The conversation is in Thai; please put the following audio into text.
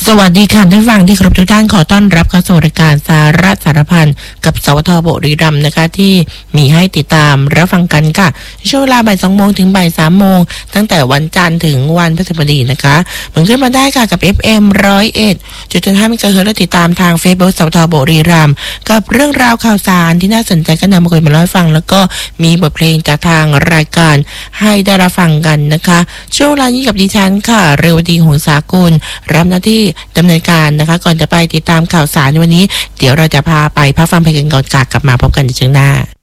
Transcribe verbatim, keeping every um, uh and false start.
สวัสดีค่ะท่านฟังที่ครบทุกท่านขอต้อนรับเข้าสู่รายการสาระสารพันกับสวทบุรีรัมย์นะคะที่มีให้ติดตามรับฟังกันค่ะช่วงเวลาบ่ายสองโมงถึงบ่ายสามโมงตั้งแต่วันจันทร์ถึงวันพฤหัสบดีนะคะเหมือนขึ้นมาได้ค่ะกับ เอฟ เอ็ม ร้อยเอ็ดจุดห้าเมกะเฮิรตซ์และติดตามทาง Facebook สวทบุรีรัมย์กับเรื่องราวข่าวสารที่น่าสนใจก็นำมาคุยมาเล่าให้ฟังแล้วก็มีบทเพลงจากทางรายการให้ได้รับฟังกันนะคะช่วงเวลานี้กับดิฉันค่ะเรวดีหงสากุลรับหน้าที่ดำเนินการนะคะก่อนจะไปติดตามข่าวสารในวันนี้เดี๋ยวเราจะพาไปพักฟังเพลงกันก่อนกลับมาพบกันในช่วงหน้า